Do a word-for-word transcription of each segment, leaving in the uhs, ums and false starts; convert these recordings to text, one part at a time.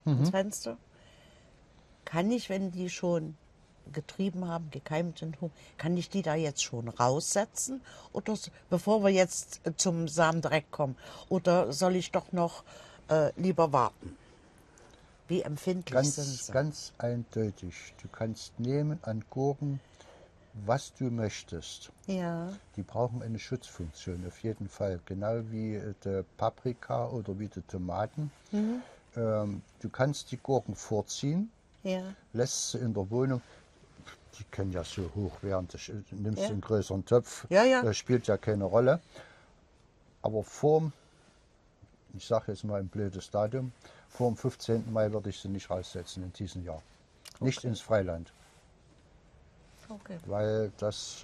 ins Mhm. Fenster. Kann ich, wenn die schon getrieben haben, gekeimt sind, kann ich die da jetzt schon raussetzen? Oder s- bevor wir jetzt äh, zum Samendreck kommen? Oder soll ich doch noch äh, lieber warten? Wie empfindlich sind Ganz, sie? ganz eindeutig. Du kannst nehmen an Gurken, was du möchtest. Ja, Die brauchen eine Schutzfunktion auf jeden Fall, genau wie äh, die Paprika oder wie die Tomaten. Ähm, du kannst die Gurken vorziehen, ja, lässt sie in der Wohnung. Die können ja so hoch werden. Das, äh, du nimmst Ja. einen größeren Topf, Ja, ja. äh, spielt ja keine Rolle. Aber vorm, ich sage jetzt mal ein blödes Datum, vor dem fünfzehnten Mai würde ich sie nicht raussetzen in diesem Jahr. Nicht Okay. ins Freiland, okay. weil das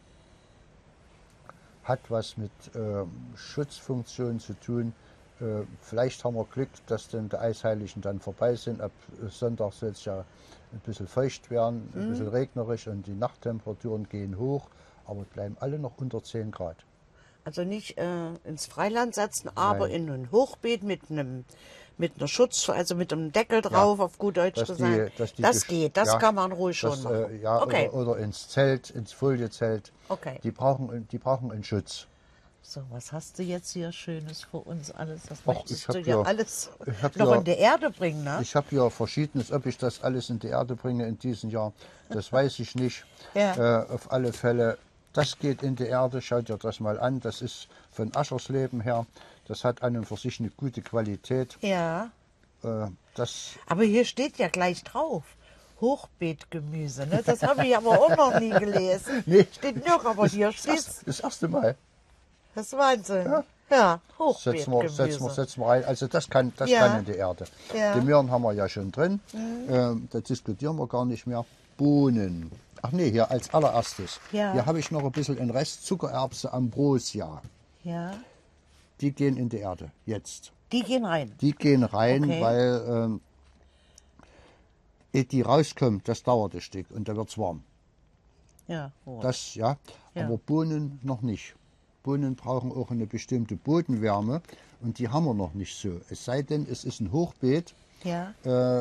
hat was mit ähm, Schutzfunktion zu tun. Äh, vielleicht haben wir Glück, dass dann die Eisheiligen dann vorbei sind. Ab Sonntag soll es ja ein bisschen feucht werden, ein bisschen regnerisch und die Nachttemperaturen gehen hoch, aber bleiben alle noch unter zehn Grad. Also nicht äh, ins Freiland setzen, aber Nein. in ein Hochbeet mit einem mit einer Schutz, also mit einem Deckel drauf, auf gut Deutsch dass gesagt. die, dass die Das gesch- geht, das ja, kann man ruhig das, schon machen. Äh, ja, Okay, oder, oder ins Zelt, ins Foliezelt. okay. Die brauchen, die brauchen einen Schutz. So, was hast du jetzt hier Schönes für uns alles? Das Och, ich möchtest hab du ja hier- alles ich hab noch hier- in die Erde bringen, ne? Ich habe hier Verschiedenes, ob ich das alles in die Erde bringe in diesem Jahr, das weiß ich nicht. Ja. Äh, auf alle Fälle, das geht in die Erde, schaut dir das mal an. Das ist von Aschersleben her, das hat an und für sich eine gute Qualität. Ja, Äh, das, aber hier steht ja gleich drauf. Hochbeetgemüse, ne? Das habe ich aber auch noch nie gelesen. Nee. Steht noch, aber hier das, steht's. das erste Mal. Das ist Wahnsinn. Ja, Setzen wir, setzen, wir, Hochbeetgemüse. setzen wir rein. Also das kann, das Ja. kann in die Erde. Ja. Die Möhren haben wir ja schon drin. Ähm, da diskutieren wir gar nicht mehr. Bohnen. Ach nee, hier als allererstes. Ja. Hier habe ich noch ein bisschen einen Rest Zuckererbse Ambrosia. Ja, Die gehen in die Erde. Jetzt. die gehen rein. Die gehen rein, Okay. weil ähm, ehe die rauskommt, das dauert ein Stück und da wird es warm. Ja, gut. Das ja, Ja. aber Bohnen noch nicht. Bohnen brauchen auch eine bestimmte Bodenwärme und die haben wir noch nicht so. Es sei denn, es ist ein Hochbeet, ja,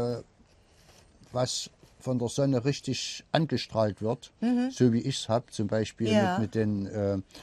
was von der Sonne richtig angestrahlt wird, so wie ich es habe, zum Beispiel Mhm. Ja. mit, mit den äh, äh,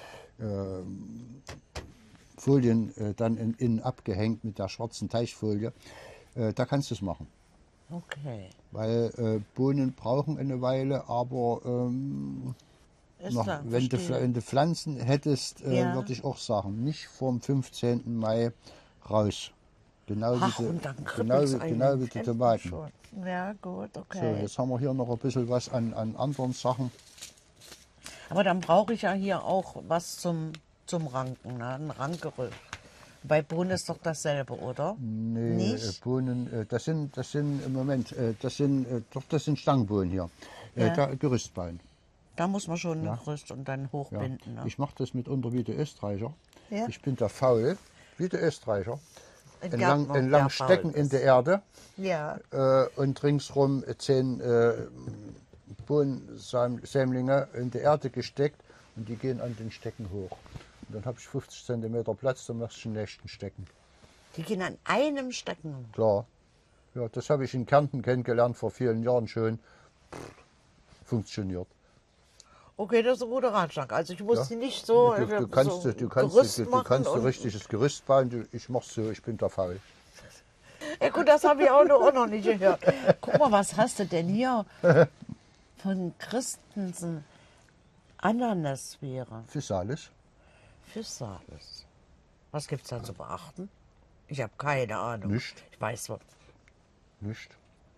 Folien äh, dann in, innen abgehängt mit der schwarzen Teichfolie. Äh, da kannst du es machen. okay. Weil äh, Bohnen brauchen eine Weile, aber ähm, Ist noch, klar, wenn, du, verstehe. wenn du Pflanzen hättest, äh, Ja. würde ich auch sagen, nicht vom fünfzehnten Mai raus. Genau Ach, wie die, und dann genau, kribbelt's wie, einem genau in wie die Händen Tomaten. schon. Ja, gut, So, okay. jetzt haben wir hier noch ein bisschen was an, an anderen Sachen. Aber dann brauche ich ja hier auch was zum, zum Ranken, ne? Ein Rankgerüst. Bei Bohnen ist doch dasselbe, oder? Nee, äh, Nicht? Bohnen, äh, das sind, das sind im Moment, äh, das sind, äh, doch, das sind Stangenbohnen hier. Äh, Ja. da, Gerüstbein. Da muss man schon ein Gerüst und dann Ja. hochbinden. Ne? Ich mache das mitunter wie die Österreicher. Ja. Ich bin da faul, wie die Österreicher. Ein Entlang, Gärtner, entlang der faul stecken in ist. der Erde Ja, äh, und ringsrum zehn äh, Bohnensämlinge in die Erde gesteckt und die gehen an den Stecken hoch. Und dann habe ich fünfzig Zentimeter Platz, dann machst du den nächsten Stecken. die gehen an einem Stecken. Klar. Ja, das habe ich in Kärnten kennengelernt vor vielen Jahren schon. Pff, funktioniert. Okay, das ist ein guter Ratschlag. Also ich muss Ja. die nicht so, Du, äh, du kannst, so du, du kannst, Gerüst du, du machen. kannst ein und, richtiges Gerüst bauen. Du, ich mach's so, ich bin da faul. ja gut, das habe ich auch noch, auch noch nicht gehört. Guck mal, was hast du denn hier von Christensen? Ananasbeere, Physalis. Physalis. Was gibt es da zu beachten? Ich habe keine Ahnung. Nicht. Ich weiß was. Nicht.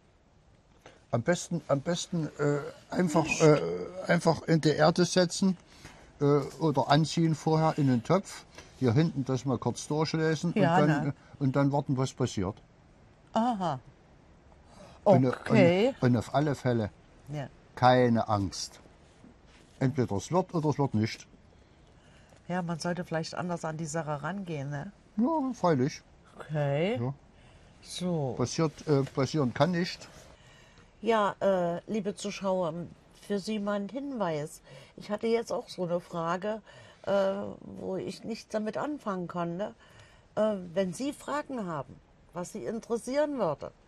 Am besten, am besten äh, einfach, äh, einfach in die Erde setzen äh, oder anziehen vorher in den Topf. Hier hinten das mal kurz durchlesen Ja, und, dann, ne? und dann warten, was passiert. Aha. Und, Okay. und, und auf alle Fälle Ja. keine Angst. Entweder es wird oder es wird nicht. ja, man sollte vielleicht anders an die Sache rangehen, ne? Ja, freilich. Okay. Ja. So. Passiert, äh, passieren kann nicht. Ja, äh, liebe Zuschauer, für Sie mal ein Hinweis. Ich hatte jetzt auch so eine Frage, äh, wo ich nichts damit anfangen konnte. Äh, wenn Sie Fragen haben, was Sie interessieren würde,